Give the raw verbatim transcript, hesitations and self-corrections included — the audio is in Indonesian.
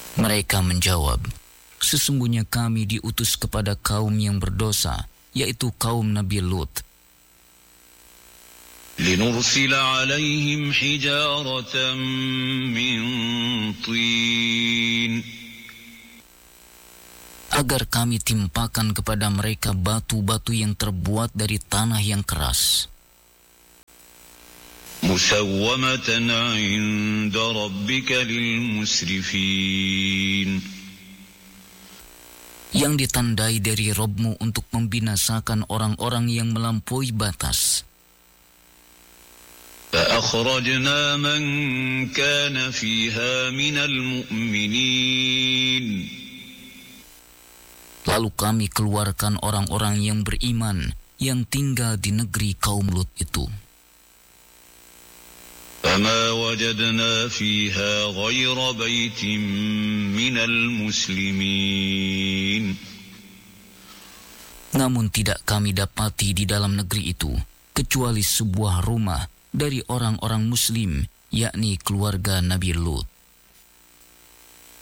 Mereka menjawab, sesungguhnya kami diutus kepada kaum yang berdosa, yaitu kaum Nabi Lut. لنرسل عليهم حجارة من طين Agar kami timpakan kepada mereka batu-batu yang terbuat dari tanah yang keras. مسومة عند ربك للمسرفين Yang ditandai dari Rabb-Mu untuk membinasakan orang-orang yang melampaui batas. فأخرجنا من كان فيها من المؤمنين Lalu kami keluarkan orang-orang yang beriman yang tinggal di negeri kaum Lut itu. فما وجدنا فيها غير بيت من المسلمين Namun tidak kami dapati di dalam negeri itu kecuali sebuah rumah dari orang-orang Muslim, yakni keluarga Nabi Lut.